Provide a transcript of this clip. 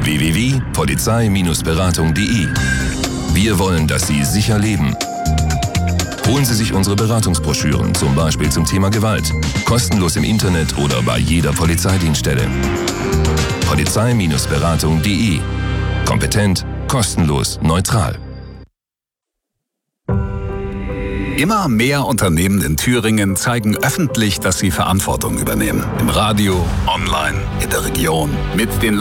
www.polizei-beratung.de. Wir wollen, dass Sie sicher leben. Holen Sie sich unsere Beratungsbroschüren, zum Beispiel zum Thema Gewalt. Kostenlos im Internet oder bei jeder Polizeidienststelle. Polizei-beratung.de. Kompetent, kostenlos, neutral. Immer mehr Unternehmen in Thüringen zeigen öffentlich, dass sie Verantwortung übernehmen. Im Radio, online, in der Region, mit den